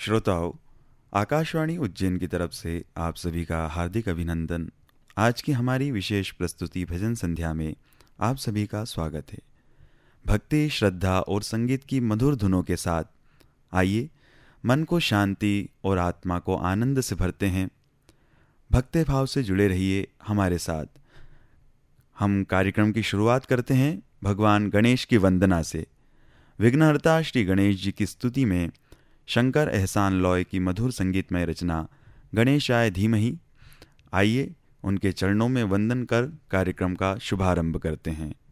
श्रोताओं, आकाशवाणी उज्जैन की तरफ से आप सभी का हार्दिक अभिनंदन। आज की हमारी विशेष प्रस्तुति भजन संध्या में आप सभी का स्वागत है। भक्ति, श्रद्धा और संगीत की मधुर धुनों के साथ आइए मन को शांति और आत्मा को आनंद से भरते हैं। भक्ति भाव से जुड़े रहिए हमारे साथ। हम कार्यक्रम की शुरुआत करते हैं भगवान गणेश की वंदना से। विघ्नहर्ता श्री गणेश जी की स्तुति में शंकर एहसान लॉय की मधुर संगीतमय रचना गणेशाय धीमहि। आइए उनके चरणों में वंदन कर कार्यक्रम का शुभारंभ करते हैं।